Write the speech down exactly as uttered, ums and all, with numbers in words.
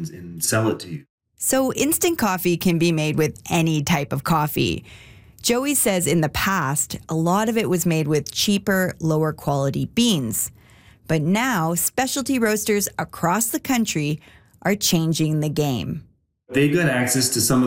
and, and sell it to you. So instant coffee can be made with any type of coffee. Joey says in the past, a lot of it was made with cheaper, lower quality beans. But now, specialty roasters across the country are changing the game. They got access to some of